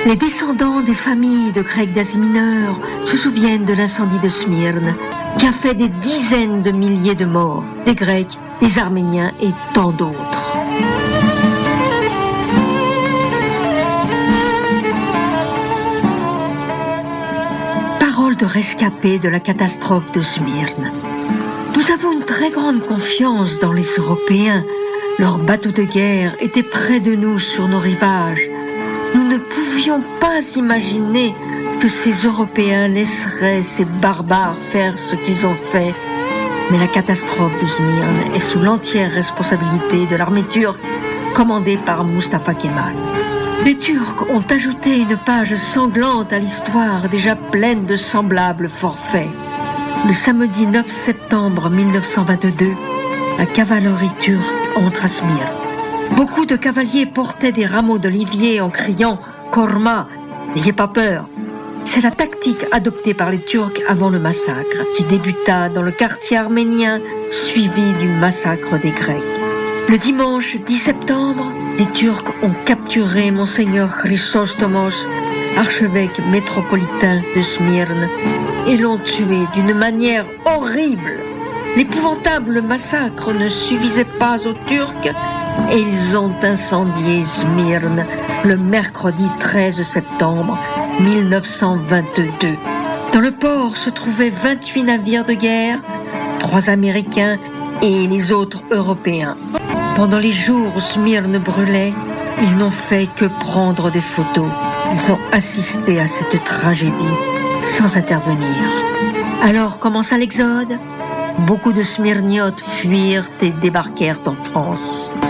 Les descendants des familles de Grecs d'Asie mineure se souviennent de l'incendie de Smyrne, qui a fait des dizaines de milliers de morts, des Grecs, des Arméniens et tant d'autres. Paroles de rescapés de la catastrophe de Smyrne. Nous avons une très grande confiance dans les Européens. Leurs bateaux de guerre étaient près de nous sur nos rivages. Nous ne pouvions pas imaginer que ces Européens laisseraient ces barbares faire ce qu'ils ont fait. Mais la catastrophe de Smyrne est sous l'entière responsabilité de l'armée turque, commandée par Mustafa Kemal. Les Turcs ont ajouté une page sanglante à l'histoire déjà pleine de semblables forfaits. Le samedi 9 septembre 1922, la cavalerie turque entre à Smyrne. Beaucoup de cavaliers portaient des rameaux d'olivier en criant « Korma », n'ayez pas peur. C'est la tactique adoptée par les Turcs avant le massacre, qui débuta dans le quartier arménien, suivi du massacre des Grecs. Le dimanche 10 septembre, les Turcs ont capturé Monseigneur Chrysostomos, archevêque métropolitain de Smyrne, et l'ont tué d'une manière horrible. L'épouvantable massacre ne suffisait pas aux Turcs et ils ont incendié Smyrne le mercredi 13 septembre 1922. Dans le port se trouvaient 28 navires de guerre, 3 Américains et les autres Européens. Pendant les jours où Smyrne brûlait, ils n'ont fait que prendre des photos. Ils ont assisté à cette tragédie sans intervenir. Alors commença l'exode. Beaucoup de Smyrniotes fuirent et débarquèrent en France.